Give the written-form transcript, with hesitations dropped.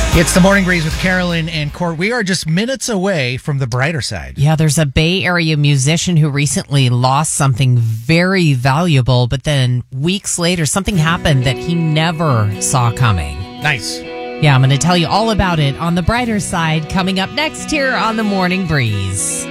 It's the Morning Breeze with Carolyn and Court. We are just minutes away from the brighter side. Yeah, there's a Bay Area musician who recently lost something very valuable, but then weeks later, something happened that he never saw coming. Nice. Yeah, I'm going to tell you all about it on the brighter side coming up next here on the Morning Breeze.